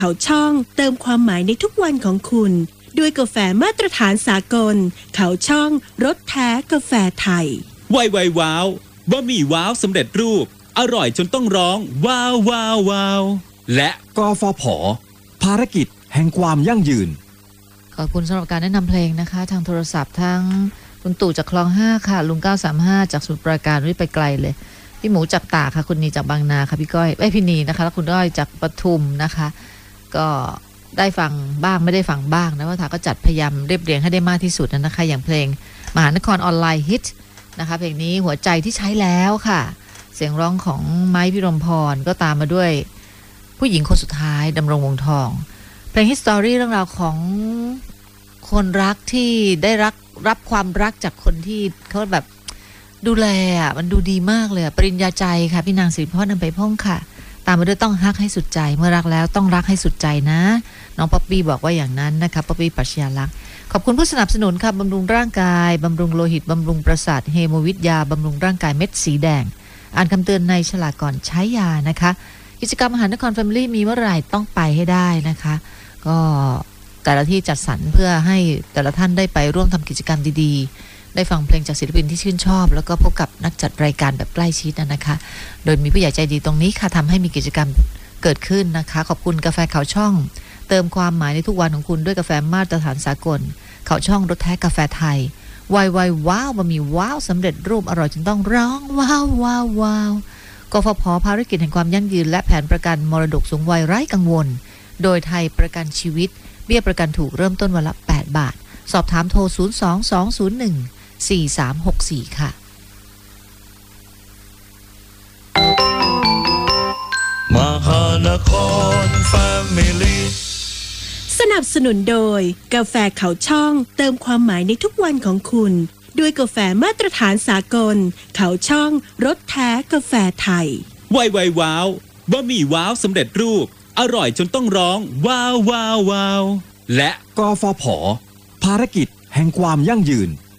เขาช่องเติมความหมายในทุกวันของคุณด้วยกาแฟมาตรฐานสากลเขาช่องรสแท้กาแฟไทยไวว้าวบะหมี่ว้าวสำเร็จรูปอร่อยจนต้องร้องว้าวว้าวว้าวและกฟผ.ภารกิจแห่งความยั่งยืนขอบคุณสำหรับการแนะนำเพลงนะคะทางโทรศัพท์ทั้งคุณตู่จากคลอง5ค่ะลุง935จากสมุทรปราการวิ่งไปไกลเลยพี่หมูจากตากค่ะคุณนีจากบางนาค่ะพี่ก้อยพี่นีนะคะแล้วคุณก้อยจากปทุมนะคะก็ได้ฟังบ้างไม่ได้ฟังบ้างนะว่าทาก็จัดพยายามเรียบเรียงให้ได้มากที่สุดนะคะอย่างเพลงมหานครออนไลน์ฮิตนะคะเพลงนี้หัวใจที่ใช้แล้วค่ะเสียงร้องของไม้พิรมพรก็ตามมาด้วยผู้หญิงคนสุดท้ายดำรงวงทองเพลงฮิสตอรี่เรื่องราวของคนรักที่ได้รับความรักจากคนที่เขาแบบดูแลอ่ะมันดูดีมากเลยปริญญาใจค่ะพี่นางสิริพรนำไปพ้องค่ะตามมาด้วยต้องรักให้สุดใจเมื่อรักแล้วต้องรักให้สุดใจนะน้องป๊อปปี้บอกว่าอย่างนั้นนะคะป๊อปปี้ปรัชญาลักษณ์ขอบคุณผู้สนับสนุนค่ะบำรุงร่างกายบำรุงโลหิตบำรุงประสาทเฮโมวิทยาบำรุงร่างกายเม็ดสีแดงอ่านคำเตือนในฉลากก่อนใช้ยานะคะกิจกรรมมหานครแฟมิลี่มีเมื่อไหร่ต้องไปให้ได้นะคะก็แต่ละที่จัดสรรเพื่อให้แต่ละท่านได้ไปร่วมทำกิจกรรมดีๆได้ฟังเพลงจากศิลปินที่ชื่นชอบแล้วก็พบกับนักจัดรายการแบบใกล้ชิดนะคะโดยมีผู้ใหญ่ใจดีตรงนี้ค่ะทำให้มีกิจกรรมเกิดขึ้นนะคะขอบคุณกาแฟเขาช่องเติมความหมายในทุกวันของคุณด้วยกาแฟมาตรฐานสากลเขาช่องรสแท้กาแฟไทยไวว้าวบะหมี่ว้าวสำเร็จรูปอร่อยจนต้องร้องว้าวว้าวว้าวกฟผ.ภารกิจแห่งความยั่งยืนและแผนประกันมรดกสูงวัยไร้กังวลโดยไทยประกันชีวิตเบี้ยประกันถูกเริ่มต้นวันละ8 บาทสอบถามโทร022014364ค่ะมหานครแฟมิลี่สนับสนุนโดยกาแฟเขาช่องเติมความหมายในทุกวันของคุณด้วยกาแฟมาตรฐานสากลเขาช่องรสแท้กาแฟไทยไวว้าวบะหมี่ว้าวสำเร็จรูปอร่อยจนต้องร้องว้าวว้าวว้าวและกฟผ.ภารกิจแห่งความยั่งยืน